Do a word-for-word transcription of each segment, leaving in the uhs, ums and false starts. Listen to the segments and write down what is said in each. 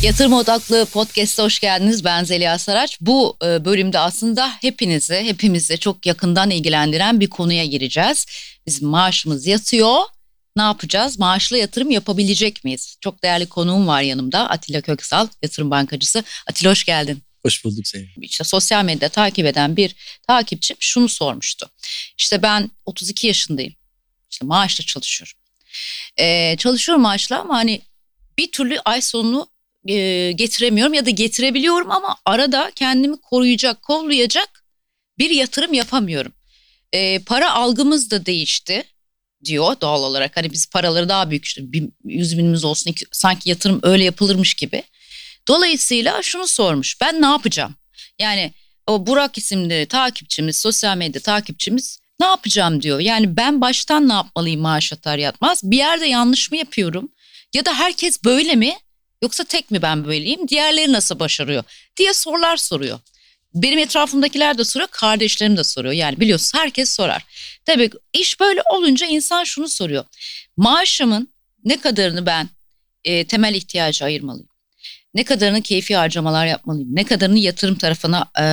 Yatırım Odaklı Podcast'a hoş geldiniz. Ben Zeliha Saraç. Bu bölümde aslında hepinizi, hepimizi çok yakından ilgilendiren bir konuya gireceğiz. Bizim maaşımız yatıyor. Ne yapacağız? Maaşla yatırım yapabilecek miyiz? Çok değerli konuğum var yanımda. Atilla Köksal, yatırım bankacısı. Atilla hoş geldin. Hoş bulduk Zeliha. İşte sosyal medyada takip eden bir takipçim şunu sormuştu. İşte ben otuz iki yaşındayım. İşte maaşla çalışıyorum. Ee, çalışıyorum maaşla ama hani bir türlü ay sonunu e, getiremiyorum ya da getirebiliyorum ama arada kendimi koruyacak, kollayacak bir yatırım yapamıyorum. E, para algımız da değişti diyor doğal olarak. Hani biz paraları daha büyük işte yüz binimiz olsun iki, sanki yatırım öyle yapılırmış gibi. Dolayısıyla şunu sormuş, ben ne yapacağım? Yani o Burak isimli takipçimiz, sosyal medya takipçimiz ne yapacağım diyor. Yani ben baştan ne yapmalıyım maaş atar yatmaz? Bir yerde yanlış mı yapıyorum? Ya da herkes böyle mi? Yoksa tek mi ben böyleyim? Diğerleri nasıl başarıyor? Diye sorular soruyor. Benim etrafımdakiler de soruyor, kardeşlerim de soruyor. Yani biliyorsun herkes sorar. Tabii iş böyle olunca insan şunu soruyor. Maaşımın ne kadarını ben e, temel ihtiyacı ayırmalıyım? Ne kadarını keyfi harcamalar yapmalıyım? Ne kadarını yatırım tarafına e,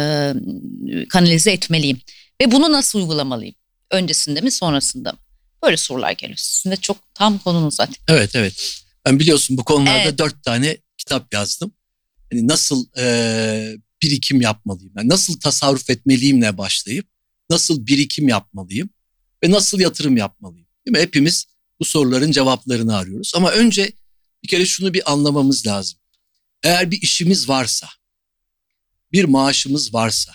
kanalize etmeliyim? Ve bunu nasıl uygulamalıyım? Öncesinde mi sonrasında mı? Böyle sorular geliyor. Sizin de çok tam konunuz zaten. Evet evet. Ben biliyorsun bu konularda Evet. dört tane kitap yazdım. Yani nasıl e, birikim yapmalıyım? Yani nasıl tasarruf etmeliyimle başlayıp nasıl birikim yapmalıyım ve nasıl yatırım yapmalıyım? Değil mi? Hepimiz bu soruların cevaplarını arıyoruz. Ama önce bir kere şunu bir anlamamız lazım. Eğer bir işimiz varsa, bir maaşımız varsa,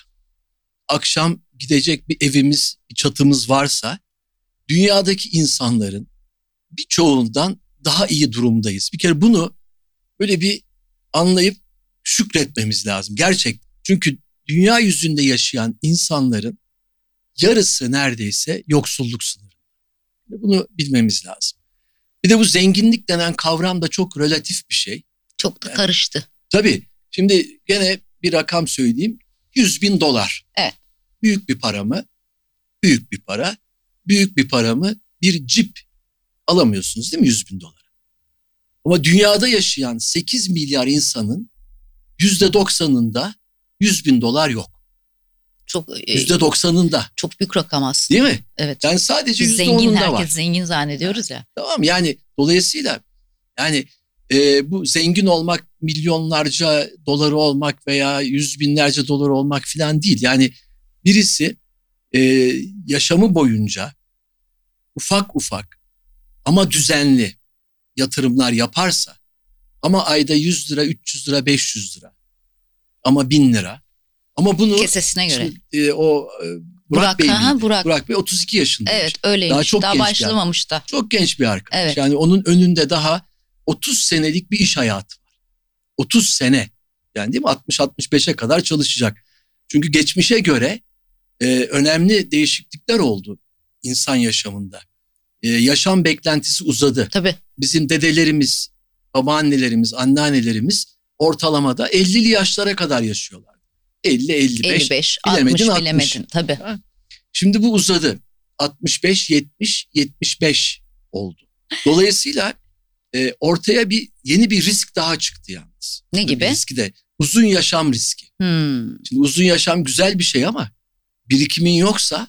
akşam gidecek bir evimiz, bir çatımız varsa, dünyadaki insanların birçoğundan daha iyi durumdayız. Bir kere bunu böyle bir anlayıp şükretmemiz lazım gerçekten. Çünkü dünya yüzünde yaşayan insanların yarısı neredeyse yoksulluk sınırında. Bunu bilmemiz lazım. Bir de bu zenginlik denen kavram da çok relatif bir şey. Çok da Yani, karıştı. tabii. Şimdi gene bir rakam söyleyeyim. yüz bin dolar. Evet. Büyük bir para mı? Büyük bir para. Büyük bir para mı? Bir cip alamıyorsunuz değil mi yüz bin dolara? Ama dünyada yaşayan sekiz milyar insanın yüzde doksanında yüz bin dolar yok. Çok Yüzde doksanında. Çok büyük rakam aslında. Değil mi? Evet. Yani sadece Biz yüzde zengin, onunda herkes var. zengin zannediyoruz ya. Tamam yani dolayısıyla yani e, bu zengin olmak milyonlarca doları olmak veya yüz binlerce dolar olmak falan değil. Yani birisi e, yaşamı boyunca ufak ufak ama düzenli yatırımlar yaparsa ama ayda yüz lira, üç yüz lira, beş yüz lira ama bin lira ama bunu Kesesine göre. şimdi, e, o e, Burak, Burak, Bey aha, miydi? Burak. Burak Bey otuz iki yaşında. Evet öyleymiş. Daha çok Daha genç bir başlamamış da. Çok genç bir arkadaş. Evet. Yani onun önünde daha otuz senelik bir iş hayatı var. otuz sene. Yani değil mi? altmış altmış beşe kadar çalışacak. Çünkü geçmişe göre e, önemli değişiklikler oldu insan yaşamında. E, yaşam beklentisi uzadı. Tabii. Bizim dedelerimiz, babaannelerimiz, anneannelerimiz ortalamada ellili yaşlara kadar yaşıyorlar. elli, elli beş, elli beş, bilemedin, altmış bilemedin tabii. Ha? Şimdi bu uzadı. altmış beş, yetmiş, yetmiş beş oldu. Dolayısıyla e, ortaya bir yeni bir risk daha çıktı yalnız. Ne Bu gibi? riski de uzun yaşam riski. Hmm. Şimdi uzun yaşam güzel bir şey ama birikimin yoksa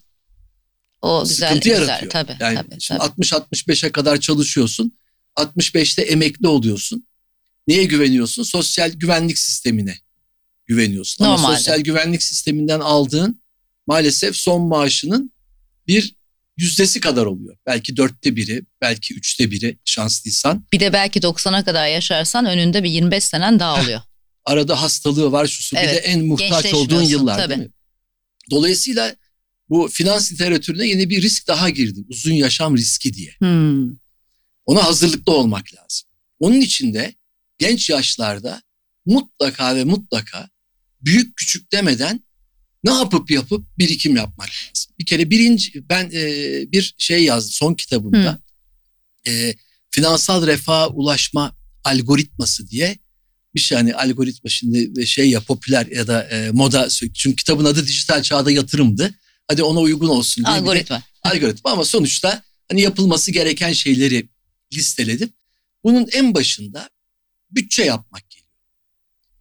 O güzel, sıkıntı güzel. yaratıyor. Tabii, yani tabii, şimdi tabii. altmış altmış beşe kadar çalışıyorsun. altmış beşte emekli oluyorsun. Neye güveniyorsun? Sosyal güvenlik sistemine güveniyorsun. Ama Normalde. sosyal güvenlik sisteminden aldığın maalesef son maaşının bir yüzdesi kadar oluyor. Belki dörtte biri, belki üçte biri şanslıysan. Bir de belki doksana kadar yaşarsan önünde bir yirmi beş senen daha oluyor. Arada hastalığı var, şusu. Evet, Bir de en muhtaç olduğun gençleşmiyorsun, yıllar tabii. değil mi? Dolayısıyla bu finans literatürüne yeni bir risk daha girdi. Uzun yaşam riski diye. Hmm. Ona hazırlıklı olmak lazım. Onun için de genç yaşlarda mutlaka ve mutlaka büyük küçük demeden ne yapıp yapıp birikim yapmak lazım. Bir kere birinci ben e, bir şey yazdım son kitabımda. E, finansal refaha ulaşma algoritması diye bir şey, hani algoritma şimdi şey ya popüler ya da e, moda, çünkü kitabın adı dijital çağda yatırımdı. Hadi ona uygun olsun diye. Algoritma. Algoritma ama sonuçta hani yapılması gereken şeyleri listeledim. Bunun en başında bütçe yapmak geliyor.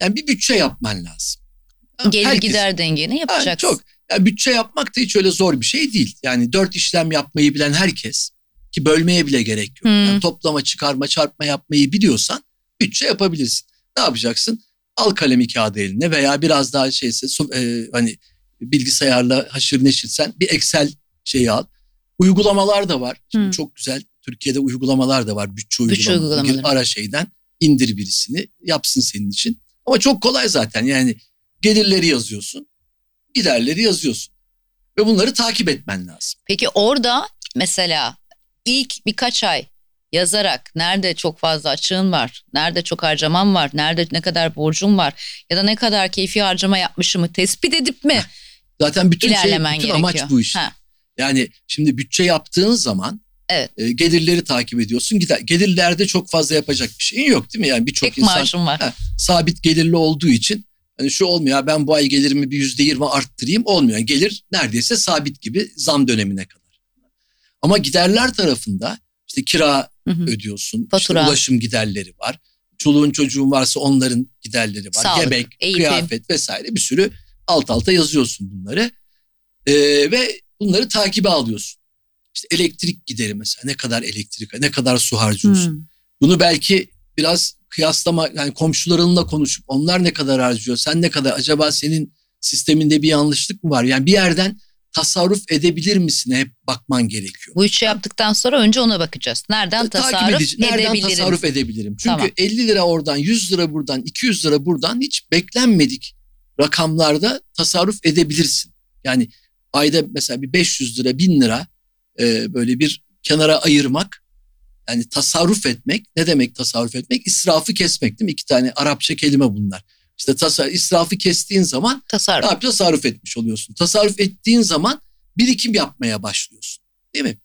Yani bir bütçe yapman lazım. Gelir Herkes, gider dengeni yapacaksın. ha, çok. Yani bütçe yapmak da hiç öyle zor bir şey değil. Yani dört işlem yapmayı bilen herkes, ki bölmeye bile gerek yok. Hmm. Yani toplama, çıkarma, çarpma yapmayı biliyorsan bütçe yapabilirsin. Ne yapacaksın? Al kalemi kağıdı eline veya biraz daha şeyse e, hani bilgisayarla haşır neşirsen bir Excel şeyi al. Uygulamalar da var. Şimdi Hmm. çok güzel. Türkiye'de uygulamalar da var. Bütçe Bütçe uygulamaları. Gir, uygulamaları. ara şeyden indir birisini, yapsın senin için. Ama çok kolay zaten. Yani gelirleri yazıyorsun, giderleri yazıyorsun ve bunları takip etmen lazım. Peki orada mesela ilk birkaç ay yazarak nerede çok fazla açığın var, nerede çok harcaman var, nerede ne kadar borcun var ya da ne kadar keyfi harcama yapmışımı tespit edip mi Zaten bütün şey, ilerlemen bütün gerekiyor? amaç bu işte. Ha. Yani şimdi bütçe yaptığın zaman Evet. e, gelirleri takip ediyorsun. Gider, gelirlerde çok fazla yapacak bir şeyin yok değil mi? Yani birçok Tek insan maaşın var. ha, sabit gelirli olduğu için hani şu olmuyor, ben bu ay gelirimi bir yüzde yirmi arttırayım, olmuyor. Yani gelir neredeyse sabit gibi zam dönemine kadar. Ama giderler tarafında işte kira Hı hı. ödüyorsun, Fatura. işte ulaşım giderleri var. Çoluğun çocuğun varsa onların giderleri var. Sağlık, Yemek, eğitim. kıyafet vesaire bir sürü alt alta yazıyorsun bunları. Ee, ve bunları takibe alıyorsun. İşte elektrik gideri mesela, ne kadar elektrik, ne kadar su harcıyorsun. Hmm. Bunu belki biraz kıyaslama, yani komşularınla konuşup onlar ne kadar harcıyor, sen ne kadar, acaba senin sisteminde bir yanlışlık mı var? Yani bir yerden tasarruf edebilir misin, hep bakman gerekiyor. Bu üçü yaptıktan sonra önce ona bakacağız. Nereden Takip tasarruf edici, nereden edebilirim? tasarruf edebilirim? Çünkü Tamam. elli lira oradan, yüz lira buradan, iki yüz lira buradan hiç beklenmedik rakamlarda tasarruf edebilirsin. Yani ayda mesela bir beş yüz lira, bin lira e, böyle bir kenara ayırmak, yani tasarruf etmek. Ne demek tasarruf etmek? İsrafı kesmek, değil mi? İki tane Arapça kelime bunlar. İşte tasar, israfı kestiğin zaman Tasarruf. ne yapıyorsun? Tasarruf etmiş oluyorsun. Tasarruf ettiğin zaman birikim yapmaya başlıyorsun. Değil mi?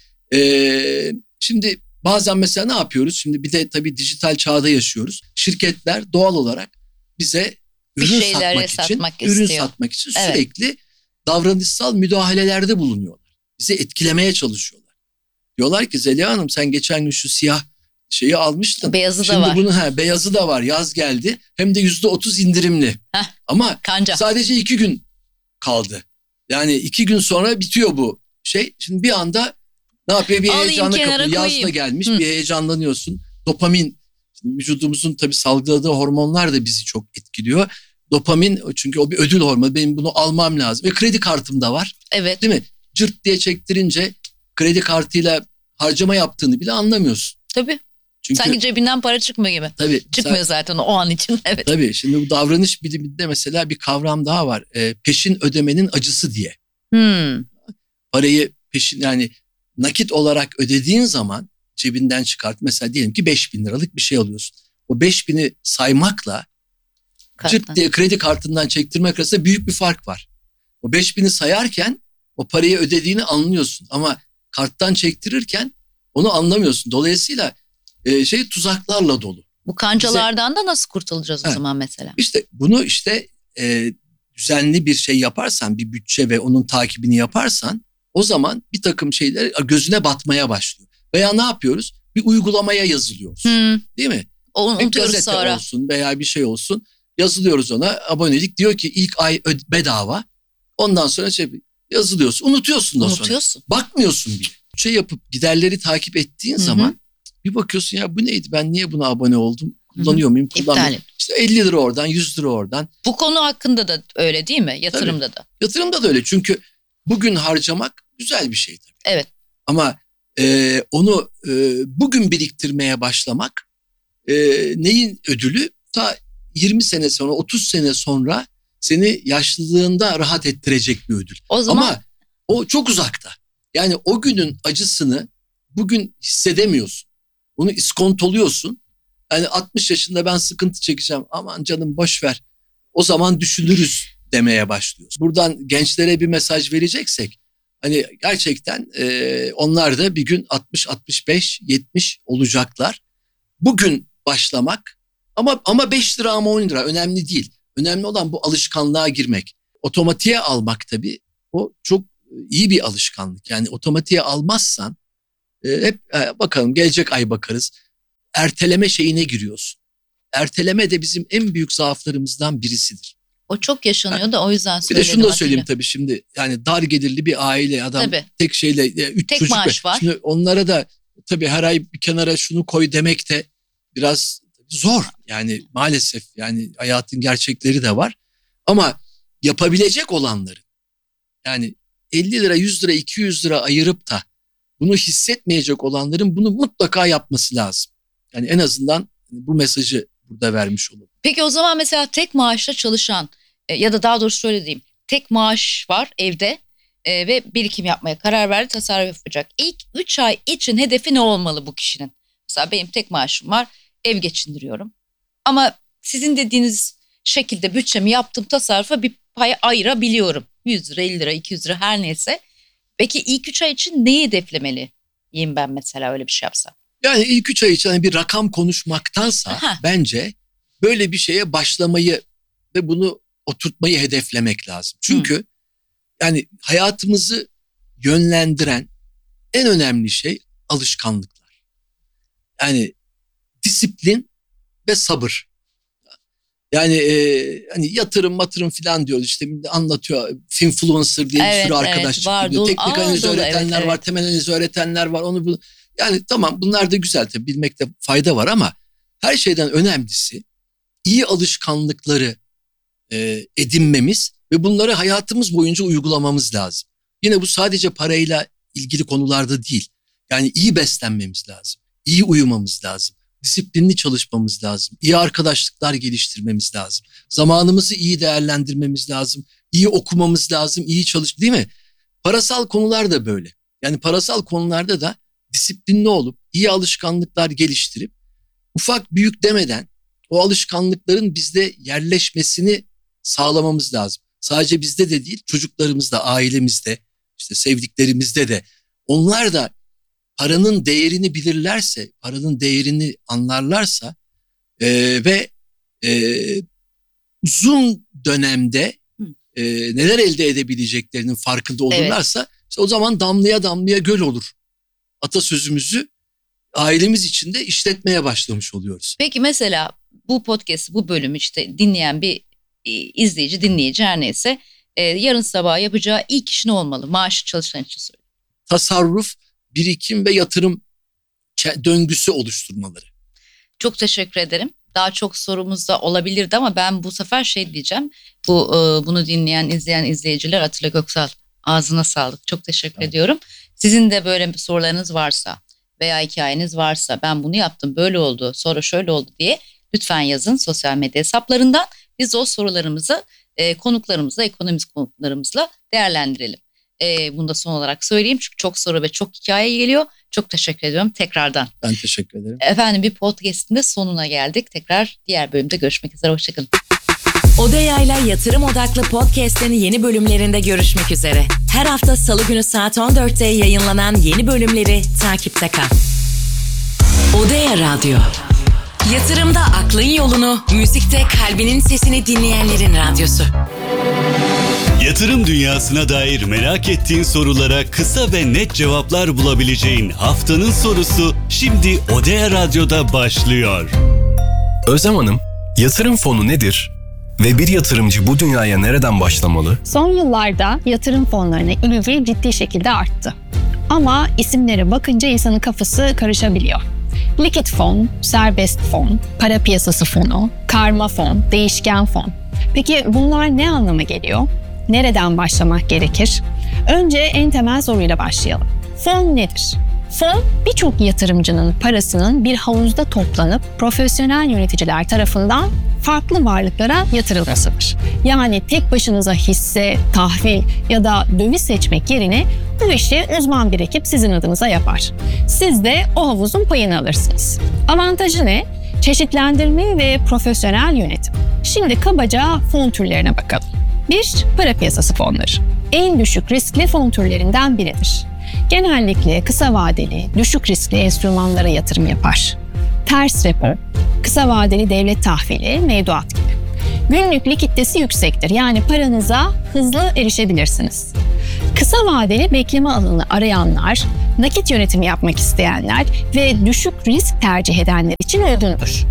Ee, şimdi bazen mesela ne yapıyoruz? Şimdi bir de tabii dijital çağda yaşıyoruz. Şirketler doğal olarak bize Bir ürün şeyleri satmak için, satmak ürün istiyor. satmak için Evet. sürekli davranışsal müdahalelerde bulunuyorlar. Bizi etkilemeye çalışıyorlar. Diyorlar ki Zeliha Hanım, sen geçen gün şu siyah şeyi almıştın. Beyazı da Şimdi var. bunun ha, beyazı da var, yaz geldi. Hem de yüzde otuz indirimli. Heh, Ama kanca. sadece iki gün kaldı. Yani iki gün sonra bitiyor bu şey. Şimdi bir anda ne yapıyor? Bir Alayım, heyecana kenara kapılıyor. Yaz da koyayım. gelmiş, Hı. bir heyecanlanıyorsun. Dopamin, şimdi vücudumuzun tabii salgıladığı hormonlar da bizi çok etkiliyor. Dopamin, çünkü o bir ödül hormonu. Benim bunu almam lazım. Ve kredi kartım da var. Evet. Değil mi? Cırt diye çektirince kredi kartıyla harcama yaptığını bile anlamıyorsun. Tabii. Çünkü Sanki cebinden para çıkmıyor gibi. tabii, Çıkmıyor sen, zaten o an için. Evet. tabii şimdi bu davranış biliminde mesela bir kavram daha var. E, peşin ödemenin acısı diye. Hmm. Parayı peşin, yani nakit olarak ödediğin zaman cebinden çıkart. Mesela diyelim ki beş bin liralık bir şey alıyorsun. O beş bini saymakla Karttan. cırt diye kredi kartından çektirmek arasında büyük bir fark var. O beş bini sayarken o parayı ödediğini anlıyorsun. Ama karttan çektirirken onu anlamıyorsun. Dolayısıyla e, şey tuzaklarla dolu. Bu kancalardan da nasıl kurtulacağız o Evet. zaman mesela? İşte bunu işte e, düzenli bir şey yaparsan, bir bütçe ve onun takibini yaparsan, o zaman bir takım şeyler gözüne batmaya başlıyor. Veya ne yapıyoruz? Bir uygulamaya yazılıyoruz. Hmm. Değil mi? Onu Bir unutuyoruz gazete sonra. olsun veya bir şey olsun, yazılıyoruz ona, abonelik, diyor ki ilk ay öd- bedava. Ondan sonra şey yazılıyorsun, unutuyorsun da sonra. Unutuyorsun. Bakmıyorsun bile. Şey yapıp giderleri takip ettiğin Hı hı. zaman bir bakıyorsun, ya bu neydi, ben niye buna abone oldum, kullanıyor muyum, İptal kullanmıyorum. et. İşte elli lira oradan, yüz lira oradan. Bu konu hakkında da öyle değil mi? Yatırımda da. Yatırımda da öyle, çünkü bugün harcamak güzel bir şey tabii. Evet. Ama e, onu e, bugün biriktirmeye başlamak e, neyin ödülü? Ta yirmi sene sonra, otuz sene sonra seni yaşlılığında rahat ettirecek bir ödül. O zaman Ama o çok uzakta. Yani o günün acısını bugün hissedemiyorsun. Onu iskontoluyorsun. Yani altmış yaşında ben sıkıntı çekeceğim, aman canım boş ver, o zaman düşünürüz demeye başlıyorsun. Buradan gençlere bir mesaj vereceksek, hani gerçekten e, onlar da bir gün altmış, altmış beş, yetmiş olacaklar. Bugün başlamak, ama ama beş lira ama on lira önemli değil. Önemli olan bu alışkanlığa girmek. Otomatiğe almak tabii, o çok iyi bir alışkanlık. Yani otomatiğe almazsan e, hep e, bakalım gelecek ay bakarız, erteleme şeyine giriyorsun. erteleme de bizim en büyük zaaflarımızdan birisidir. O çok yaşanıyor da o yüzden Bir de söyledim. şunu da söyleyeyim Atilla. tabii şimdi yani dar gelirli bir aile adam Tabii. tek şeyle e, üç Tek çocuk maaş var. Şimdi onlara da tabii her ay bir kenara şunu koy demek de biraz zor. Yani maalesef yani hayatın gerçekleri de var. Ama yapabilecek olanların yani elli lira, yüz lira, iki yüz lira ayırıp da bunu hissetmeyecek olanların bunu mutlaka yapması lazım. Yani en azından bu mesajı burada vermiş olalım. Peki o zaman mesela tek maaşla çalışan e, ya da daha doğrusu şöyle diyeyim. Tek maaş var evde e, ve birikim yapmaya karar verdi, tasarruf yapacak. İlk üç ay için hedefi ne olmalı bu kişinin? Mesela benim tek maaşım var, ev geçindiriyorum. Ama sizin dediğiniz şekilde bütçemi yaptım, tasarrufa bir pay ayırabiliyorum. yüz lira, elli lira, iki yüz lira her neyse. Peki ilk üç ay için neyi hedeflemeliyim ben mesela öyle bir şey yapsam? Yani ilk üç ay için hani bir rakam konuşmaktansa Aha. bence böyle bir şeye başlamayı ve bunu oturtmayı hedeflemek lazım. Çünkü yani hayatımızı yönlendiren en önemli şey alışkanlıklar. Yani disiplin ve sabır. Yani e, hani yatırım matırım falan diyoruz işte anlatıyor. Finfluencer diye Evet, bir sürü evet, arkadaşlık var, gidiyor. dolu- Teknik Aa, analiz dolu, öğretenler evet, var, evet. temel analiz öğretenler var. Onu bu yani tamam bunlar da güzel tabii bilmekte fayda var ama her şeyden önemlisi iyi alışkanlıkları e, edinmemiz ve bunları hayatımız boyunca uygulamamız lazım. Yine bu sadece parayla ilgili konularda değil. Yani iyi beslenmemiz lazım, iyi uyumamız lazım, disiplinli çalışmamız lazım, iyi arkadaşlıklar geliştirmemiz lazım, zamanımızı iyi değerlendirmemiz lazım, iyi okumamız lazım, iyi çalış, değil mi? Parasal konular da böyle. Yani parasal konularda da disiplinli olup iyi alışkanlıklar geliştirip ufak büyük demeden o alışkanlıkların bizde yerleşmesini sağlamamız lazım. Sadece bizde de değil, çocuklarımızda, ailemizde, işte sevdiklerimizde de. Onlar da paranın değerini bilirlerse, paranın değerini anlarlarsa e, ve e, uzun dönemde e, neler elde edebileceklerinin farkında olurlarsa, evet. işte o zaman damlaya damlaya göl olur. Atasözümüzü ailemiz içinde işletmeye başlamış oluyoruz. Peki mesela bu podcast, bu bölümü işte dinleyen bir e, izleyici, dinleyici her neyse e, yarın sabah yapacağı ilk iş ne olmalı? Maaşı çalışan için söylüyorum. Tasarruf, birikim ve yatırım döngüsü oluşturmaları. Çok teşekkür ederim. Daha çok sorumuz da olabilirdi ama ben bu sefer şey diyeceğim. Bu e, bunu dinleyen, izleyen izleyiciler, Atilla Göksal, ağzına sağlık. Çok teşekkür tamam. ediyorum. Sizin de böyle sorularınız varsa veya hikayeniz varsa, ben bunu yaptım, böyle oldu, sonra şöyle oldu diye lütfen yazın sosyal medya hesaplarından. Biz o sorularımızı e, konuklarımızla, ekonomist konuklarımızla değerlendirelim. E, bunu da son olarak söyleyeyim çünkü çok soru ve çok hikaye geliyor. Çok teşekkür ediyorum tekrardan. Ben teşekkür ederim. Efendim bir podcast'in de sonuna geldik. Tekrar diğer bölümde görüşmek üzere. Hoşçakalın. Odeya'yla yatırım odaklı podcast'ın yeni bölümlerinde görüşmek üzere. Her hafta Salı günü saat on dörtte yayınlanan yeni bölümleri takipte kal. Odeya Radyo. Yatırımda aklın yolunu, müzikte kalbinin sesini dinleyenlerin radyosu. Yatırım dünyasına dair merak ettiğin sorulara kısa ve net cevaplar bulabileceğin haftanın sorusu şimdi Odeya Radyo'da başlıyor. Özlem Hanım, yatırım fonu nedir? Ve bir yatırımcı bu dünyaya nereden başlamalı? Son yıllarda yatırım fonlarına ilgi ciddi şekilde arttı. Ama isimlere bakınca insanın kafası karışabiliyor. Likit fon, serbest fon, para piyasası fonu, karma fon, değişken fon. Peki bunlar ne anlama geliyor? Nereden başlamak gerekir? Önce en temel soruyla başlayalım. Fon nedir? Fon, birçok yatırımcının parasının bir havuzda toplanıp profesyonel yöneticiler tarafından farklı varlıklara yatırılmasıdır. Yani tek başınıza hisse, tahvil ya da döviz seçmek yerine bu işi uzman bir ekip sizin adınıza yapar. Siz de o havuzun payını alırsınız. Avantajı ne? Çeşitlendirme ve profesyonel yönetim. Şimdi kabaca fon türlerine bakalım. Bir, para piyasası fonları. En düşük riskli fon türlerinden biridir. Genellikle kısa vadeli, düşük riskli enstrümanlara yatırım yapar. Ters repo, kısa vadeli devlet tahvili, mevduat gibi. Günlük likiditesi yüksektir, yani paranıza hızlı erişebilirsiniz. Kısa vadeli bekleme alanı arayanlar, nakit yönetimi yapmak isteyenler ve düşük risk tercih edenler için uygundur.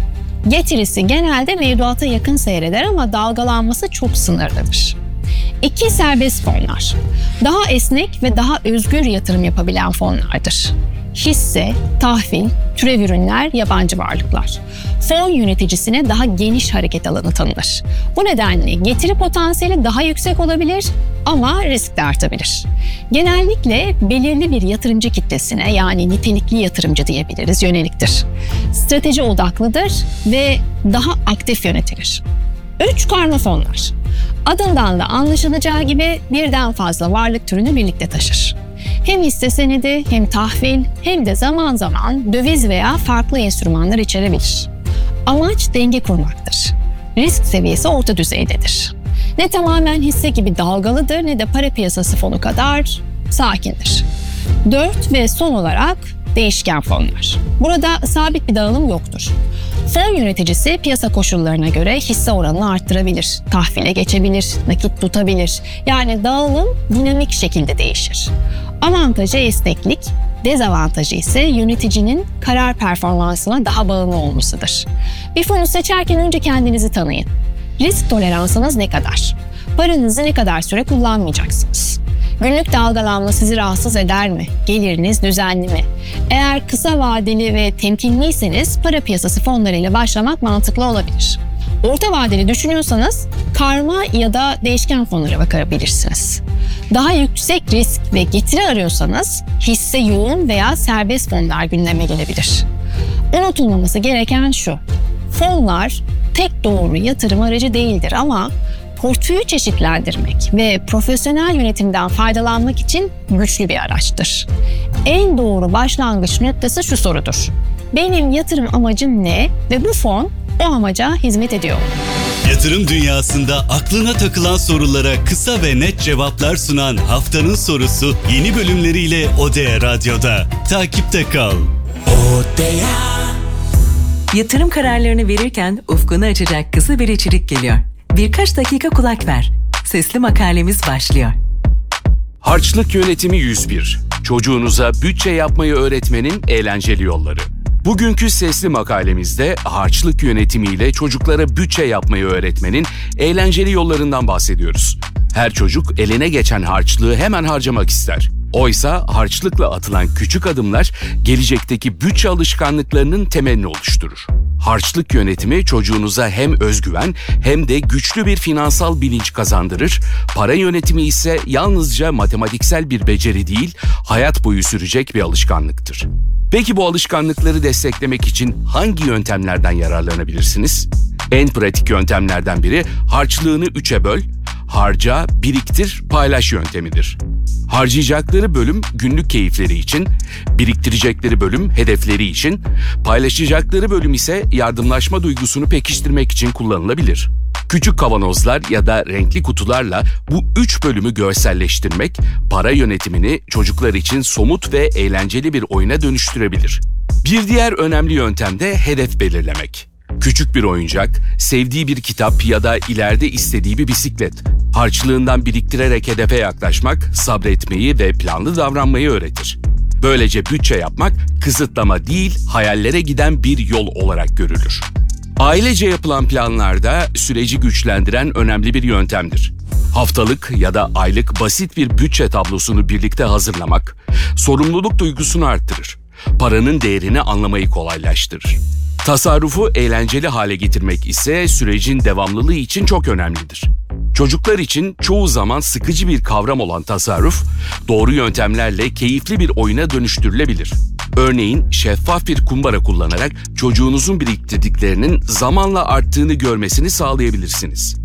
Getirisi genelde mevduata yakın seyreder ama dalgalanması çok sınırlıdır. İki serbest fonlar. Daha esnek ve daha özgür yatırım yapabilen fonlardır. Hisse, tahvil, türev ürünler, yabancı varlıklar. Fon yöneticisine daha geniş hareket alanı tanınır. Bu nedenle getiri potansiyeli daha yüksek olabilir ama risk de artabilir. Genellikle belirli bir yatırımcı kitlesine, yani nitelikli yatırımcı diyebiliriz, yöneliktir. Strateji odaklıdır ve daha aktif yönetilir. Üç karma fonlar. Adından da anlaşılacağı gibi birden fazla varlık türünü birlikte taşır. Hem hisse senedi, hem tahvil, hem de zaman zaman döviz veya farklı enstrümanlar içerebilir. Amaç denge kurmaktır. Risk seviyesi orta düzeydedir. Ne tamamen hisse gibi dalgalıdır ne de para piyasası fonu kadar sakindir. Dört ve son olarak değişken fonlar. Burada sabit bir dağılım yoktur. Fon yöneticisi piyasa koşullarına göre hisse oranını arttırabilir, tahvile geçebilir, nakit tutabilir. Yani dağılım dinamik şekilde değişir. Avantajı esneklik, dezavantajı ise yöneticinin karar performansına daha bağımlı olmasıdır. Bir fonu seçerken önce kendinizi tanıyın. Risk toleransınız ne kadar? Paranızı ne kadar süre kullanmayacaksınız? Günlük dalgalanma sizi rahatsız eder mi? Geliriniz düzenli mi? Eğer kısa vadeli ve temkinliyseniz para piyasası fonlarıyla başlamak mantıklı olabilir. Orta vadeli düşünüyorsanız karma ya da değişken fonlara bakabilirsiniz. Daha yüksek risk ve getiri arıyorsanız hisse yoğun veya serbest fonlar gündeme gelebilir. Unutulmaması gereken şu: fonlar tek doğru yatırım aracı değildir ama portföyü çeşitlendirmek ve profesyonel yönetimden faydalanmak için güçlü bir araçtır. En doğru başlangıç noktası şu sorudur: benim yatırım amacım ne ve bu fon o amaca hizmet ediyor? Yatırım dünyasında aklına takılan sorulara kısa ve net cevaplar sunan Haftanın Sorusu yeni bölümleriyle Odea Radyo'da. Takipte kal. Odea. Yatırım kararlarını verirken ufkunu açacak kısa bir içerik geliyor. Birkaç dakika kulak ver. Sesli makalemiz başlıyor. Harçlık Yönetimi yüz bir. Çocuğunuza bütçe yapmayı öğretmenin eğlenceli yolları. Bugünkü sesli makalemizde harçlık yönetimiyle çocuklara bütçe yapmayı öğretmenin eğlenceli yollarından bahsediyoruz. Her çocuk eline geçen harçlığı hemen harcamak ister. Oysa harçlıkla atılan küçük adımlar gelecekteki bütçe alışkanlıklarının temelini oluşturur. Harçlık yönetimi çocuğunuza hem özgüven hem de güçlü bir finansal bilinç kazandırır. Para yönetimi ise yalnızca matematiksel bir beceri değil, hayat boyu sürecek bir alışkanlıktır. Peki bu alışkanlıkları desteklemek için hangi yöntemlerden yararlanabilirsiniz? En pratik yöntemlerden biri harçlığını üçe böl, harca, biriktir, paylaş yöntemidir. Harcayacakları bölüm günlük keyifleri için, biriktirecekleri bölüm hedefleri için, paylaşacakları bölüm ise yardımlaşma duygusunu pekiştirmek için kullanılabilir. Küçük kavanozlar ya da renkli kutularla bu üç bölümü görselleştirmek, para yönetimini çocuklar için somut ve eğlenceli bir oyuna dönüştürebilir. Bir diğer önemli yöntem de hedef belirlemek. Küçük bir oyuncak, sevdiği bir kitap ya da ileride istediği bir bisiklet. Harçlığından biriktirerek hedefe yaklaşmak, sabretmeyi ve planlı davranmayı öğretir. Böylece bütçe yapmak kısıtlama değil, hayallere giden bir yol olarak görülür. Ailece yapılan planlarda süreci güçlendiren önemli bir yöntemdir. Haftalık ya da aylık basit bir bütçe tablosunu birlikte hazırlamak, sorumluluk duygusunu arttırır. Paranın değerini anlamayı kolaylaştırır. Tasarrufu eğlenceli hale getirmek ise sürecin devamlılığı için çok önemlidir. Çocuklar için çoğu zaman sıkıcı bir kavram olan tasarruf, doğru yöntemlerle keyifli bir oyuna dönüştürülebilir. Örneğin şeffaf bir kumbara kullanarak çocuğunuzun biriktirdiklerinin zamanla arttığını görmesini sağlayabilirsiniz.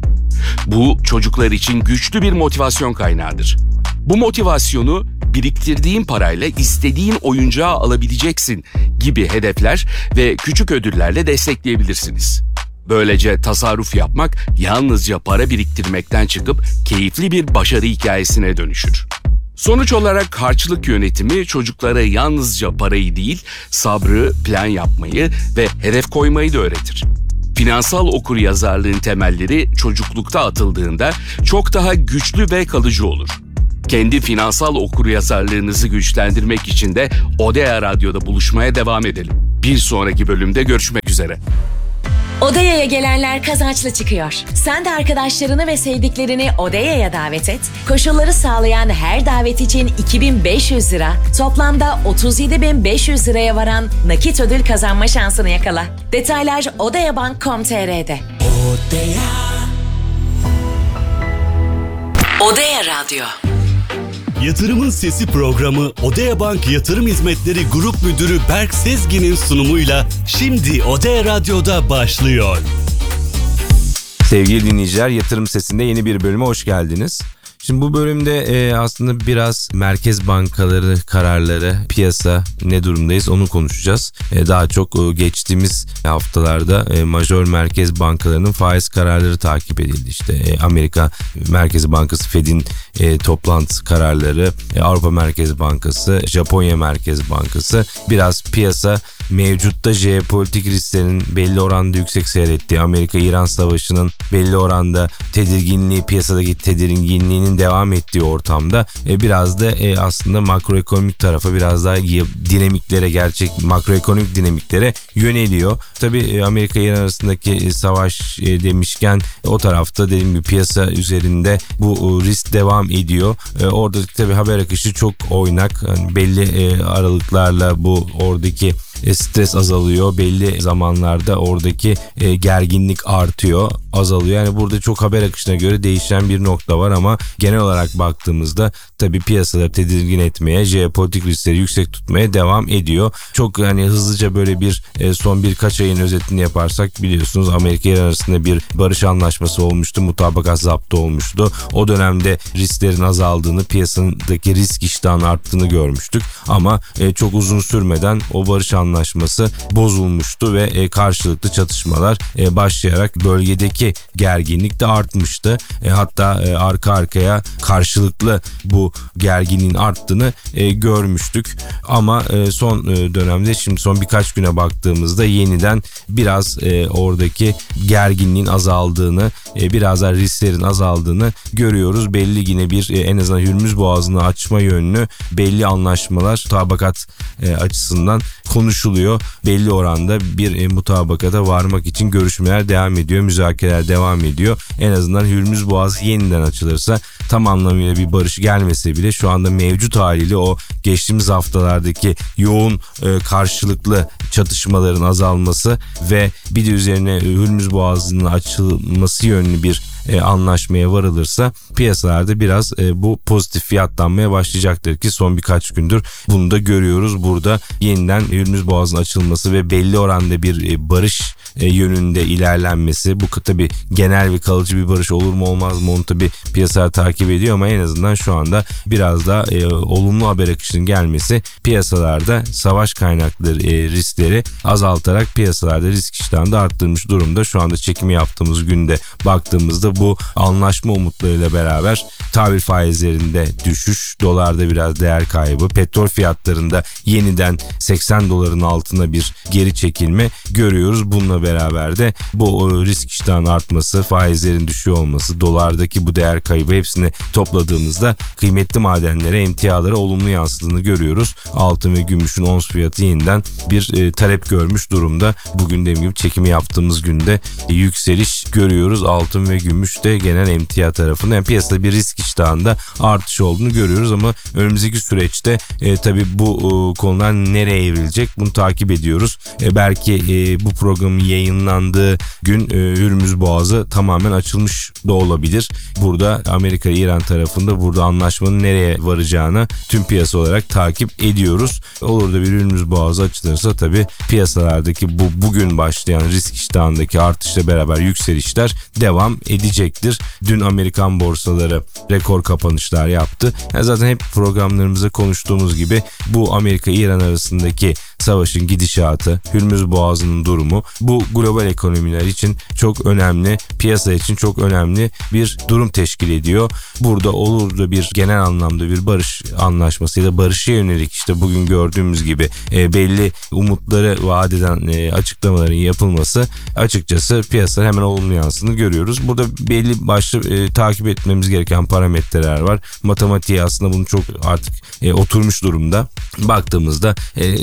Bu çocuklar için güçlü bir motivasyon kaynağıdır. Bu motivasyonu biriktirdiğin parayla istediğin oyuncağı alabileceksin gibi hedefler ve küçük ödüllerle destekleyebilirsiniz. Böylece tasarruf yapmak yalnızca para biriktirmekten çıkıp keyifli bir başarı hikayesine dönüşür. Sonuç olarak harçlık yönetimi çocuklara yalnızca parayı değil, sabrı, plan yapmayı ve hedef koymayı da öğretir. Finansal okuryazarlığın temelleri çocuklukta atıldığında çok daha güçlü ve kalıcı olur. Kendi finansal okuryazarlığınızı güçlendirmek için de Odea Radyo'da buluşmaya devam edelim. Bir sonraki bölümde görüşmek üzere. Odea'ya gelenler kazançlı çıkıyor. Sen de arkadaşlarını ve sevdiklerini Odea'ya davet et. Koşulları sağlayan her davet için iki bin beş yüz lira, toplamda otuz yedi bin beş yüz liraya varan nakit ödül kazanma şansını yakala. Detaylar odeabank nokta com nokta tr'de. Odea Radyo. Yatırımın Sesi programı Odea Bank Yatırım Hizmetleri Grup Müdürü Berk Sezgin'in sunumuyla şimdi Odea Radyo'da başlıyor. Sevgili dinleyiciler, Yatırım Sesi'nde yeni bir bölüme hoş geldiniz. Şimdi bu bölümde e, aslında biraz merkez bankaları kararları, piyasa ne durumdayız onu konuşacağız. E, daha çok e, geçtiğimiz haftalarda e, majör merkez bankalarının faiz kararları takip edildi. İşte e, Amerika Merkez Bankası Fed'in e, toplantı kararları, e, Avrupa Merkez Bankası, Japonya Merkez Bankası, biraz piyasa mevcutta jeopolitik risklerin belli oranda yüksek seyrettiği, Amerika-İran savaşının belli oranda tedirginliği, piyasadaki tedirginliğinin devam ettiği ortamda e, biraz da e, aslında makroekonomik tarafa, biraz daha dinamiklere, gerçek makroekonomik dinamiklere yöneliyor. Tabii e, Amerika-İran arasındaki e, savaş e, demişken o tarafta dediğim gibi piyasa üzerinde bu e, risk devam ediyor. E, oradaki tabii haber akışı çok oynak. Yani belli e, aralıklarla bu oradaki E, stres azalıyor. Belli zamanlarda oradaki e, gerginlik artıyor, azalıyor. Yani burada çok haber akışına göre değişen bir nokta var ama genel olarak baktığımızda tabii piyasaları tedirgin etmeye, jeopolitik riskleri yüksek tutmaya devam ediyor. Çok hani hızlıca böyle bir e, son birkaç ayın özetini yaparsak, biliyorsunuz Amerika-İran arasında bir barış anlaşması olmuştu. Mutabakat zaptı olmuştu. O dönemde risklerin azaldığını, piyasadaki risk iştahının arttığını görmüştük. Ama e, çok uzun sürmeden o barış anlaşması anlaşması bozulmuştu ve e, karşılıklı çatışmalar e, başlayarak bölgedeki gerginlik de artmıştı. E, hatta e, arka arkaya karşılıklı bu gerginliğin arttığını e, görmüştük. Ama e, son e, dönemde, şimdi son birkaç güne baktığımızda yeniden biraz e, oradaki gerginliğin azaldığını, e, biraz daha risklerin azaldığını görüyoruz. Belli yine bir e, en azından Hürmüz Boğazı'nı açma yönlü belli anlaşmalar mutabakat e, açısından konuşuluyor. Belli oranda bir e, mutabakata varmak için görüşmeler devam ediyor, müzakereler devam ediyor. En azından Hürmüz Boğazı yeniden açılırsa, tam anlamıyla bir barış gelmese bile şu anda mevcut haliyle o geçtiğimiz haftalardaki yoğun e, karşılıklı çatışmaların azalması ve bir de üzerine Hürmüz Boğazı'nın açılması yönlü bir e, anlaşmaya varılırsa piyasalarda biraz e, bu pozitif fiyatlanmaya başlayacaktır ki son birkaç gündür bunu da görüyoruz. Burada yeniden Hürmüz Boğazı'nın açılması ve belli oranda bir e, barış e, yönünde ilerlenmesi, bu tabi genel ve kalıcı bir barış olur mu olmaz mı onu tabi piyasalar takip ediyor ama en azından şu anda biraz da e, olumlu haber akışının gelmesi piyasalarda savaş kaynaklı e, riskleri azaltarak piyasalarda risk iştahını da arttırmış durumda. Şu anda çekimi yaptığımız günde baktığımızda bu anlaşma umutlarıyla beraber tahvil faizlerinde düşüş, dolarda biraz değer kaybı, petrol fiyatlarında yeniden seksen doların altına bir geri çekilme görüyoruz. Bununla beraber de bu risk iştahının artması, faizlerin düşüyor olması, dolardaki bu değer kaybı, hepsini topladığımızda kıymetli madenlere, emtialara olumlu yansıdığını görüyoruz. Altın ve gümüşün ons fiyatı yeniden bir e, talep görmüş durumda. Bugün dediğim gibi çekimi yaptığımız günde e, yükseliş görüyoruz. Altın ve gümüş de genel emtia tarafında, yani piyasada bir risk iştahında artış olduğunu görüyoruz ama önümüzdeki süreçte e, tabii bu e, konular nereye evrilecek bunu takip ediyoruz. E, belki e, bu programın yayınlandığı gün e, Hürmüz Boğazı tamamen açılmış da olabilir. Burada Amerika İran tarafında burada anlaşmanın nereye varacağını tüm piyasa olarak takip ediyoruz. Olur da bir Hürmüz Boğazı açılırsa tabii piyasalardaki bu bugün başlayan risk iştahındaki artışla beraber yükselişler devam edecektir. Dün Amerikan borsaları rekor kapanışlar yaptı. Yani zaten hep programlarımızda konuştuğumuz gibi bu Amerika-İran arasındaki savaşın gidişatı, Hürmüz Boğazı'nın durumu bu global ekonomiler için çok önemli, piyasa için çok önemli bir durum teşkil ediyor. Burada olur da bir genel anlamda bir barış anlaşması ya da barışa yönelik işte bugün gördüğümüz gibi e, belli umutları vaat eden e, açıklamaların yapılması açıkçası piyasalar hemen olumlu yansını görüyoruz. Burada belli başlı e, takip etmemiz gereken parametreler var. Matematiği aslında bunu çok artık e, oturmuş durumda. Baktığımızda e, gözümüz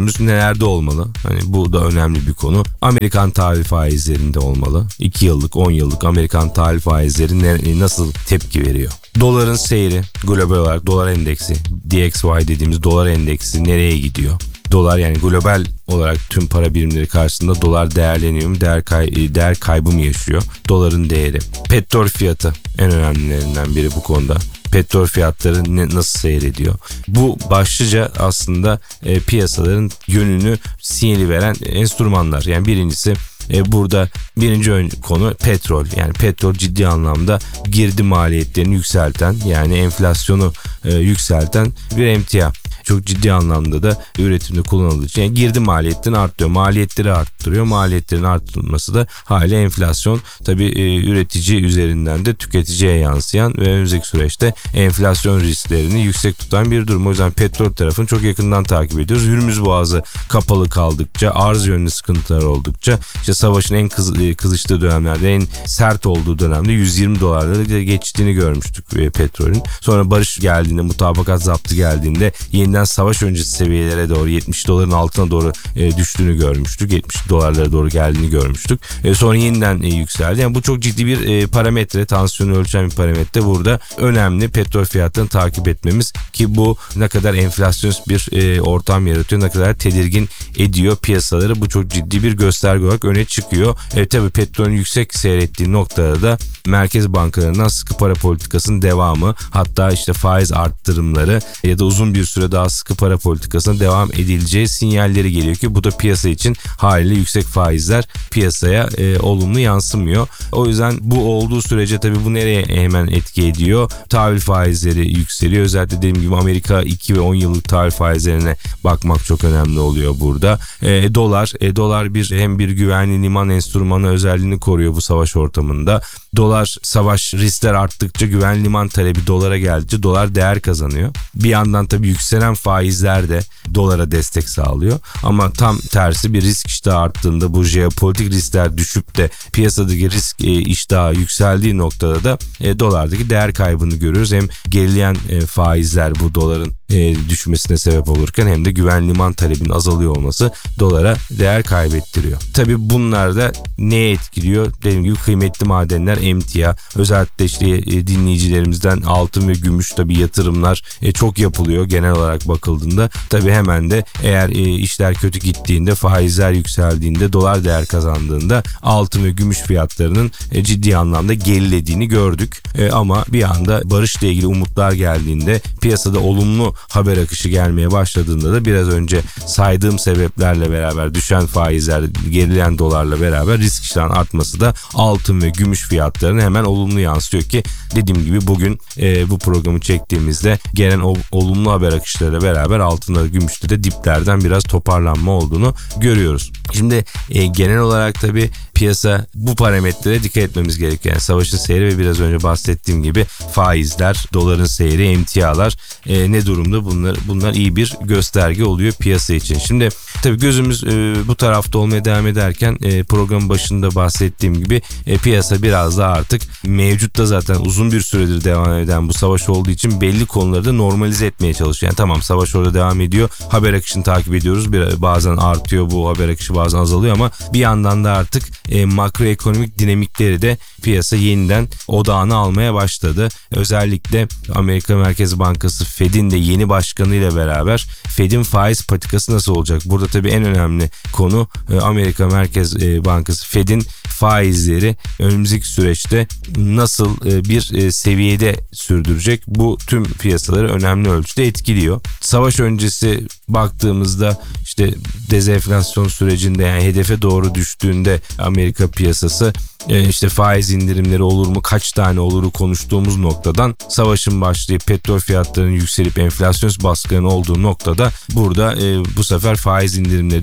gözümüz nelerde olmalı? Hani bu da önemli bir konu. Amerikan tahvil faizlerinde olmalı. iki yıllık, on yıllık Amerikan tahvil faizleri ne, nasıl tepki veriyor? Doların seyri, global olarak dolar endeksi, D X Y dediğimiz dolar endeksi nereye gidiyor? Dolar, yani global olarak tüm para birimleri karşısında dolar değerleniyor mu? Değer, kay- değer kaybı mı yaşıyor? Doların değeri. Petrol fiyatı en önemlilerinden biri bu konuda. Petrol fiyatları ne, nasıl seyrediyor? Bu başlıca aslında e, piyasaların yönünü sinyali veren enstrümanlar. Yani birincisi e, burada birinci ön konu petrol. Yani petrol ciddi anlamda girdi maliyetlerini yükselten, yani enflasyonu e, yükselten bir emtia. Çok ciddi anlamda da üretimde kullanıldığı için yani girdi maliyetlerini arttırıyor. Maliyetleri arttırıyor. Maliyetlerin arttırılması da hali enflasyon. Tabii e, üretici üzerinden de tüketiciye yansıyan ve önümüzdeki süreçte enflasyon risklerini yüksek tutan bir durum. O yüzden petrol tarafını çok yakından takip ediyoruz. Hürmüz Boğazı kapalı kaldıkça, arz yönlü sıkıntılar oldukça, işte savaşın en kız, e, kızıştığı dönemlerde, en sert olduğu dönemde yüz yirmi dolarları geçtiğini görmüştük e, petrolün. Sonra barış geldiğinde, mutabakat zaptı geldiğinde yeniden savaş öncesi seviyelere doğru, yetmiş doların altına doğru e, düştüğünü görmüştük. yetmiş dolarlara doğru geldiğini görmüştük. E, sonra yeniden e, yükseldi. Yani bu çok ciddi bir e, parametre, tansiyonu ölçen bir parametre. Burada önemli petrol fiyatlarını takip etmemiz ki bu ne kadar enflasyonist bir e, ortam yaratıyor, ne kadar tedirgin ediyor piyasaları. Bu çok ciddi bir gösterge olarak öne çıkıyor. E, tabii petrolün yüksek seyrettiği noktada da merkez bankalarından sıkı para politikasının devamı, hatta işte faiz arttırımları ya da uzun bir süre daha sıkı para politikasına devam edileceği sinyalleri geliyor ki bu da piyasa için haliyle yüksek faizler piyasaya e, olumlu yansımıyor. O yüzden bu olduğu sürece tabii bu nereye hemen etki ediyor? Tahvil faizleri yükseliyor. Özellikle dediğim gibi Amerika iki ve on yıllık tahvil faizlerine bakmak çok önemli oluyor burada. E, dolar, e, dolar bir hem bir güvenli liman enstrümanı özelliğini koruyor bu savaş ortamında. Dolar, savaş riskler arttıkça güvenli liman talebi dolara geldikçe dolar değer kazanıyor. Bir yandan tabii yükselen faizler de dolara destek sağlıyor. Ama tam tersi bir risk iştahı arttığında, bu jeopolitik riskler düşüp de piyasadaki risk e, iştahı yükseldiği noktada da e, dolardaki değer kaybını görüyoruz. Hem gerileyen e, faizler bu doların e, düşmesine sebep olurken hem de güvenli liman talebinin azalıyor olması dolara değer kaybettiriyor. Tabii bunlar da neye etkiliyor? Dediğim gibi kıymetli madenler, emtia, özellikle işte e, dinleyicilerimizden altın ve gümüş tabii yatırımlar e, çok yapılıyor genel olarak bakıldığında. Tabii hemen de eğer e, işler kötü gittiğinde, faizler yükseldiğinde, dolar değer kazandığında altın ve gümüş fiyatlarının e, ciddi anlamda gerilediğini gördük. E, ama bir anda barışla ilgili umutlar geldiğinde, piyasada olumlu haber akışı gelmeye başladığında da biraz önce saydığım sebeplerle beraber düşen faizler, gerileyen dolarla beraber risk iştahının artması da altın ve gümüş fiyatlarına hemen olumlu yansıyor ki dediğim gibi bugün e, bu programı çektiğimizde gelen o, olumlu haber akışlarıyla beraber altında, gümüşte de diplerden biraz toparlanma olduğunu görüyoruz. Şimdi e, genel olarak tabii piyasa bu parametrelere dikkat etmemiz gerekiyor. Yani savaşın seyri ve biraz önce bahsettiğim gibi faizler, doların seyri, emtialar e, ne durumda, bunlar bunlar iyi bir gösterge oluyor piyasa için. Şimdi tabii gözümüz e, bu tarafta olmaya devam ederken e, programın başında bahsettiğim gibi e, piyasa biraz da artık mevcutta zaten uzun bir süredir devam eden bu savaş olduğu için belli konuları da normalize etmeye çalışıyor. Yani tamam, savaş orada devam ediyor. Haber akışını takip ediyoruz. Bir, bazen artıyor bu haber akışı, bazen azalıyor ama bir yandan da artık e, makroekonomik dinamikleri de piyasa yeniden odağına almaya başladı. Özellikle Amerika Merkez Bankası Fed'in de yeni başkanıyla beraber Fed'in faiz politikası nasıl olacak? Burada tabii en önemli konu e, Amerika Merkez e, Bankası Fed'in faizleri önümüzdeki süreçte nasıl e, bir e, seviyede sürdürecek? Bu tüm piyasaları önemli ölçüde etkiliyor. Savaş öncesi baktığımızda işte dezenflasyon sürecinde, yani hedefe doğru düştüğünde Amerika piyasası e, işte faiz indirimleri olur mu, kaç tane oluru konuştuğumuz noktadan savaşın başlayıp petrol fiyatlarının yükselip enflasyon baskının olduğu noktada burada e, bu sefer faiz indirimleri değil,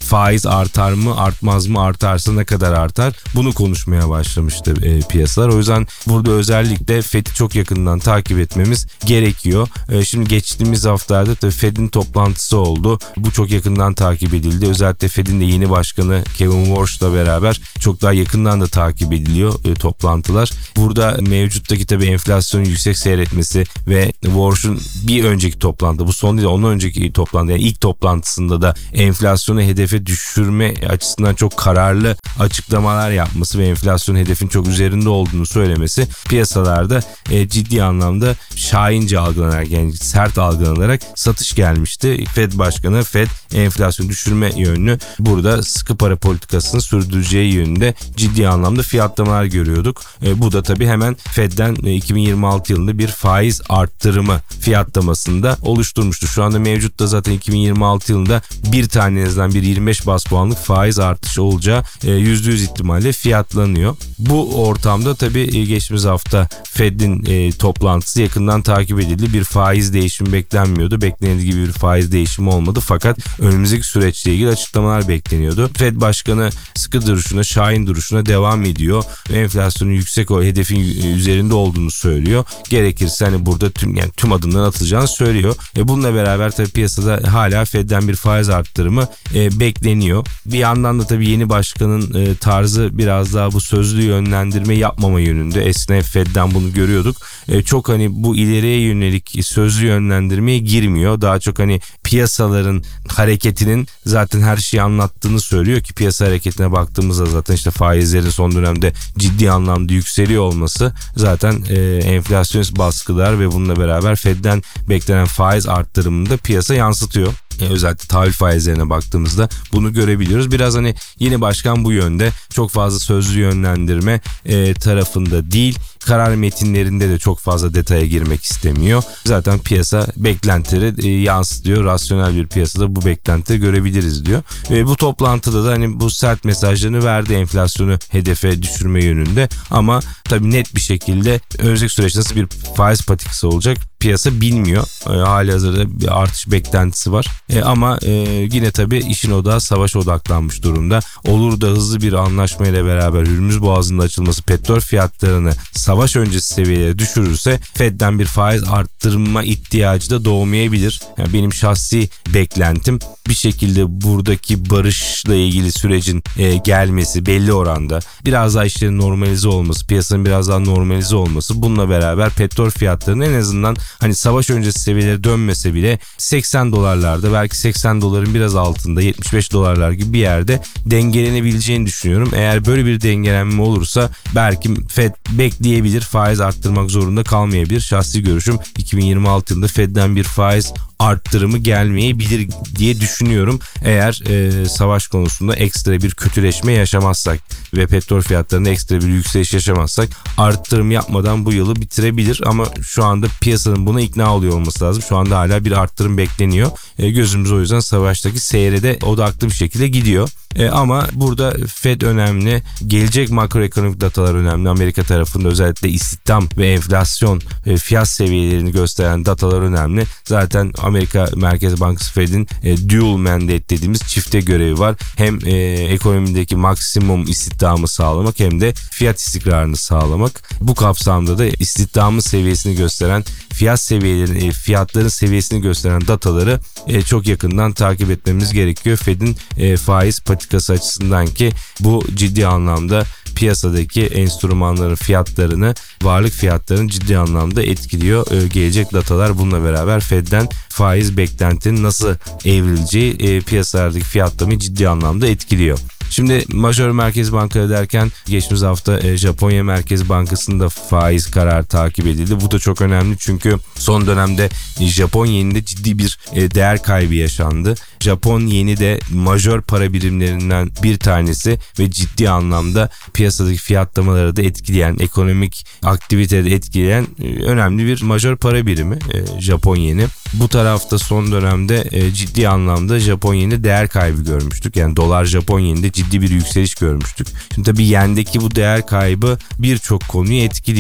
faiz artar mı, artmaz mı, artarsa ne kadar artar? Bunu konuşmaya başlamıştı e, piyasalar. O yüzden burada özellikle Fed'i çok yakından takip etmemiz gerekiyor. E, şimdi geçtiğimiz haftalarda tabii Fed'in toplantısı oldu. Bu çok yakından takip edildi. Özellikle Fed'in de yeni başkanı Kevin Warsh'la beraber çok daha yakından da takip ediliyor e, toplantılar. Burada mevcuttaki tabii enflasyonun yüksek seyretmesi ve Warsh'un bir önceki toplantı, bu son değil de ondan önceki toplantı, yani ilk toplantısında da enflasyonu hedefe düşürme açısından çok kararlı açıklamalar yapması ve enflasyon hedefin çok üzerinde olduğunu söylemesi piyasalarda e, ciddi anlamda şahince algılanarak, yani sert algılanarak satış gelmişti. Fed Başkanı Fed enflasyon düşürme yönünü burada sıkı para politikasını sürdüreceği yönünde ciddi anlamda fiyatlamalar görüyorduk. E, bu da tabii hemen Fed'den e, iki bin yirmi altı yılında bir faiz arttırımı fiyatlamasında oluşturmuştu. Şu anda mevcutta zaten iki bin yirmi altı yılında bir tanenizden bir yirmi beş bas puanlık faiz artışı olacağı e, yüzde yüz ihtimalle fiyatlanıyor. Bu ortamda tabii e, geçtiğimiz hafta Fed'in e, toplantısı yakından takip edildi. Bir faiz değişimi beklenmiyordu. Beklendiği gibi bir faiz değişimi olmadı. Fakat önümüzdeki süreçle ilgili açıklamalar bekleniyordu. Fed Başkanı sıkı duruşuna, şahin duruşuna devam ediyor. Enflasyonun yüksek, o hedefin üzerinde olduğunu söylüyor. Gerekirse hani burada tüm yani tüm adımdan atılacağını söylüyor. E bununla beraber tabii piyasada hala Fed'den bir faiz arttırımı e, bekleniyor. Bir yandan da tabii yeni başkanın e, tarzı biraz daha bu sözlü yönlendirme yapmama yönünde. Eskiden Fed'den bunu görüyorduk. E, çok hani bu ileriye yönelik sözlü yönlendirmeye girmiyor. Daha çok hani piyasaların hareketinin zaten her şeyi anlattığını söylüyor ki piyasa hareketine baktığımızda zaten işte faizlerin son dönemde ciddi anlamda yükseliyor olması zaten e, enflasyonist baskılar ve bununla beraber Fed'den beklenen faiz arttırımını da piyasa yansıtıyor. Yani özellikle tahvil faizlerine baktığımızda bunu görebiliyoruz. Biraz hani yeni başkan bu yönde, çok fazla sözlü yönlendirme e, tarafında değil. Karar metinlerinde de çok fazla detaya girmek istemiyor. Zaten piyasa beklentileri e, yansıtıyor. Rasyonel bir piyasada bu beklentileri görebiliriz diyor. Ve bu toplantıda da hani bu sert mesajlarını verdi enflasyonu hedefe düşürme yönünde. Ama tabii net bir şekilde önümüzdeki süreçte nasıl bir faiz patikası olacak piyasa bilmiyor. E, hali hazırda bir artış beklentisi var. E, ama e, yine tabii işin odağı savaşa odaklanmış durumda. Olur da hızlı bir anlaşmayla beraber Hürmüz Boğazı'nın açılması petrol fiyatlarını savaş öncesi seviyeye düşürürse Fed'den bir faiz arttırma ihtiyacı da doğmayabilir. Yani benim şahsi beklentim bir şekilde buradaki barışla ilgili sürecin e, gelmesi belli oranda. Biraz daha işlerin normalize olması, piyasanın biraz daha normalize olması, bununla beraber petrol fiyatlarının en azından hani savaş öncesi seviyelere dönmese bile seksen dolarlarda, belki seksen doların biraz altında, yetmiş beş dolarlar gibi bir yerde dengelenebileceğini düşünüyorum. Eğer böyle bir dengelenme olursa belki Fed bekleyebilir, faiz arttırmak zorunda kalmayabilir. Şahsi görüşüm iki bin yirmi altı yılında Fed'den bir faiz arttırımı gelmeyebilir diye düşünüyorum. Eğer e, savaş konusunda ekstra bir kötüleşme yaşamazsak ve petrol fiyatlarında ekstra bir yükseliş yaşamazsak arttırım yapmadan bu yılı bitirebilir. Ama şu anda piyasanın buna ikna oluyor olması lazım. Şu anda hala bir arttırım bekleniyor. E, gözümüz o yüzden savaştaki seyre de odaklı bir şekilde gidiyor. E, ama burada Fed önemli, gelecek makroekonomik datalar önemli. Amerika tarafında özellikle istihdam ve enflasyon e, fiyat seviyelerini gösteren datalar önemli. Zaten Amerika Merkez Bankası Fed'in e, dual mandate dediğimiz çifte görevi var. Hem e, ekonomideki maksimum istihdamı sağlamak hem de fiyat istikrarını sağlamak. Bu kapsamda da istihdamın seviyesini gösteren fiyat seviyelerini, e, fiyatların seviyesini gösteren dataları e, çok yakından takip etmemiz gerekiyor. Fed'in e, faiz patikası açısından ki bu ciddi anlamda piyasadaki enstrümanların fiyatlarını, varlık fiyatlarını ciddi anlamda etkiliyor. Ee, gelecek datalar bununla beraber Fed'den faiz beklentinin nasıl evrileceği e, piyasalardaki fiyatlamayı ciddi anlamda etkiliyor. Şimdi majör merkez bankaları derken geçtiğimiz hafta e, Japonya Merkez Bankası'nın da faiz kararı takip edildi. Bu da çok önemli çünkü son dönemde Japon yeninde ciddi bir e, değer kaybı yaşandı. Japon yeni de majör para birimlerinden bir tanesi ve ciddi anlamda piyasadaki fiyatlamaları da etkileyen, ekonomik aktiviteleri etkileyen e, önemli bir majör para birimi e, Japon yeni. Bu tarafta son dönemde e, ciddi anlamda Japon yeninde değer kaybı görmüştük. Yani dolar Japon yeninde ciddi bir yükseliş görmüştük. Şimdi tabii yendeki bu değer kaybı birçok konuyu etkiliyor.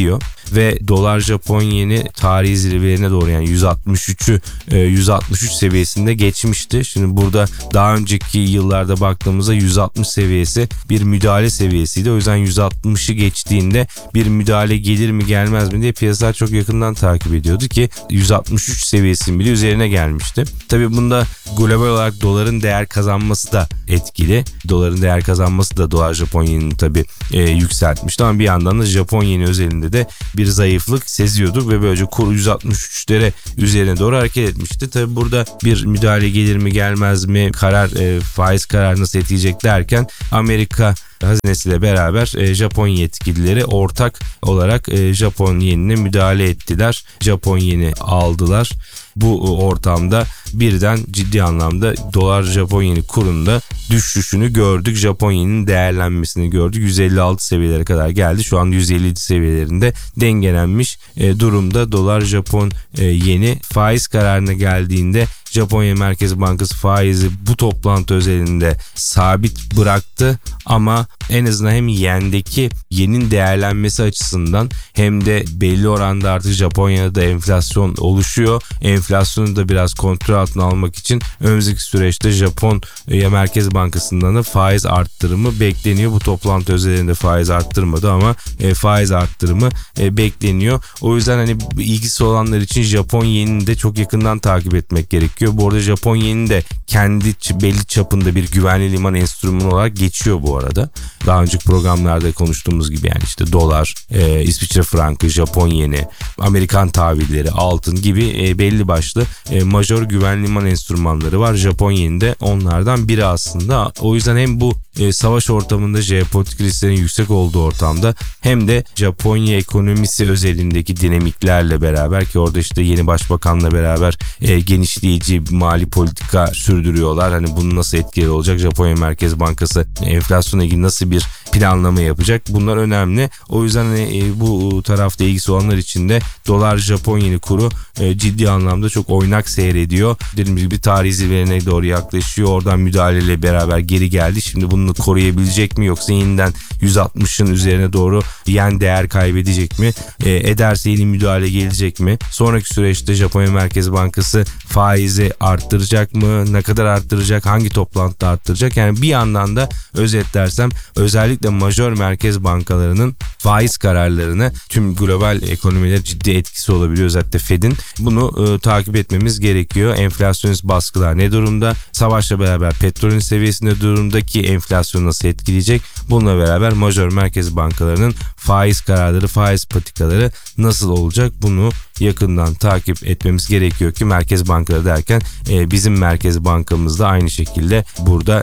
ve dolar Japon yeni tarihi zirvelerine doğru yani yüz altmış üçü yüz altmış üç seviyesinde geçmişti. Şimdi burada daha önceki yıllarda baktığımızda yüz altmış seviyesi bir müdahale seviyesiydi. O yüzden yüz altmışı geçtiğinde bir müdahale gelir mi gelmez mi diye piyasalar çok yakından takip ediyordu ki yüz altmış üç seviyesinin bile üzerine gelmişti. Tabii bunda global olarak doların değer kazanması da etkili. Doların değer kazanması da dolar Japon yenini tabii e, yükseltmişti ama bir yandan da Japon yeni özelinde de bir zayıflık seziyorduk ve böylece kur yüz altmış üçlere üzerine doğru hareket etmişti. Tabii burada bir müdahale gelir mi gelmez mi, karar e, faiz kararı nasıl etkileyecek derken Amerika hazinesiyle beraber e, Japon yetkilileri ortak olarak e, Japon yenine müdahale ettiler. Japon yeni aldılar. Bu ortamda birden ciddi anlamda dolar Japon yeni kurunda düşüşünü gördük. Japon yeninin değerlenmesini gördük. yüz elli altı seviyelere kadar geldi. Şu an yüz elli yedi seviyelerinde dengelenmiş e, durumda. Dolar Japon e, yeni faiz kararına geldiğinde Japonya Merkez Bankası faizi bu toplantı özelinde sabit bıraktı ama en azından hem yendeki yenin değerlenmesi açısından hem de belli oranda artık Japonya'da enflasyon oluşuyor. Enflasyonu da biraz kontrol altına almak için önümüzdeki süreçte Japonya Merkez Bankası'ndan da faiz arttırımı bekleniyor. Bu toplantı özelinde faiz arttırmadı ama e, faiz arttırımı e, bekleniyor. O yüzden hani ilgisi olanlar için Japon yenini de çok yakından takip etmek gerekiyor. Bu arada Japon yeni de kendi belli çapında bir güvenli liman enstrümanı olarak geçiyor bu arada. Daha önceki programlarda konuştuğumuz gibi yani işte dolar, e, İsviçre frankı, Japon yeni, Amerikan tahvilleri, altın gibi e, belli başlı e, majör güvenli liman enstrümanları var. Japon yeni de onlardan biri aslında. O yüzden hem bu e, savaş ortamında jeopolitik risklerin yüksek olduğu ortamda hem de Japonya ekonomisi özelindeki dinamiklerle beraber ki orada işte yeni başbakanla beraber e, genişleyici mali politika sürdürüyorlar. Hani bunun nasıl etkileri olacak? Japonya Merkez Bankası enflasyonla ilgili nasıl bir planlama yapacak? Bunlar önemli. O yüzden hani bu tarafta ilgisi olanlar için de dolar Japon yeni kuru ciddi anlamda çok oynak seyrediyor. Dediğimiz gibi tarihi zirvelerine doğru yaklaşıyor. Oradan müdahaleyle beraber geri geldi. Şimdi bunu koruyabilecek mi yoksa yeniden yüz altmışın üzerine doğru yen değer kaybedecek mi? E, ederse yeni müdahale gelecek mi? Sonraki süreçte Japonya Merkez Bankası faizi arttıracak mı? Ne kadar arttıracak? Hangi toplantıda arttıracak? Yani bir yandan da özetlersem özellikle majör merkez bankalarının faiz kararlarını tüm global ekonomilere ciddi etkisi olabiliyor. Özellikle Fed'in. Bunu e, takip etmemiz gerekiyor. Enflasyonist baskılar ne durumda? Savaşla beraber petrolün seviyesinde durumdaki enflasyon nasıl etkileyecek? Bununla beraber majör merkez bankalarının faiz kararları, faiz politikaları nasıl olacak? Bunu yakından takip etmemiz gerekiyor ki merkez bankaları derken e, bizim merkez bankamız da aynı şekilde burada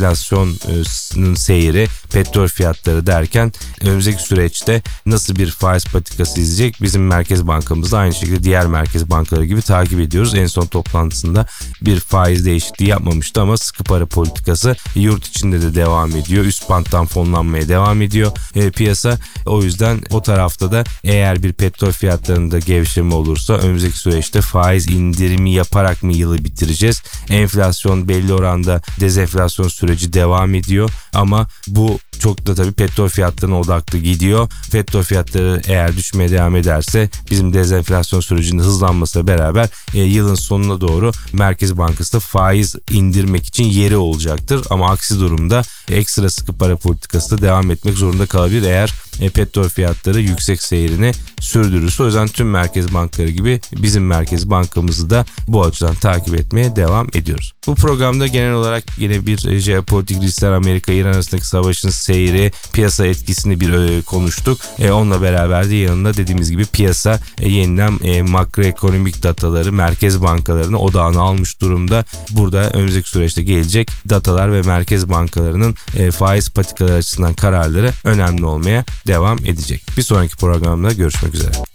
enflasyonun seyri, petrol fiyatları derken önümüzdeki süreçte nasıl bir faiz politikası izleyecek? Bizim merkez bankamız da aynı şekilde diğer merkez bankaları gibi takip ediyoruz. En son toplantısında bir faiz değişikliği yapmamıştı ama sıkı para politikası yurt içinde de devam ediyor. Üst banttan fonlanmaya devam ediyor e, piyasa. O yüzden o tarafta da eğer bir petrol fiyatlarında gevşeme olursa önümüzdeki süreçte faiz indirimi yaparak mı yılı bitireceğiz? Enflasyon belli oranda dezenflasyon süreci devam ediyor ama bu çok da tabii petrol fiyatlarına odaklı gidiyor. Petrol fiyatları eğer düşmeye devam ederse bizim dezenflasyon sürecinin hızlanmasıyla beraber e, yılın sonuna doğru Merkez Bankası da faiz indirmek için yeri olacaktır. Ama aksi durumda ekstra sıkı para politikası da devam etmek zorunda kalabilir eğer e, petrol fiyatları yüksek seyrini sürdürürse. O yüzden tüm merkez bankaları gibi bizim Merkez Bankamızı da bu açıdan takip etmeye devam ediyoruz. Bu programda genel olarak yine bir e, jeopolitik riskler, Amerika-İran arasındaki savaşın seyri, piyasa etkisini bir e, konuştuk. E, onunla beraber de yanında dediğimiz gibi piyasa e, yeniden e, makroekonomik dataları merkez bankalarına odağına almış durumda. Burada önümüzdeki süreçte gelecek datalar ve merkez bankalarının e, faiz politikaları açısından kararları önemli olmaya devam edecek. Bir sonraki programda görüşmek üzere.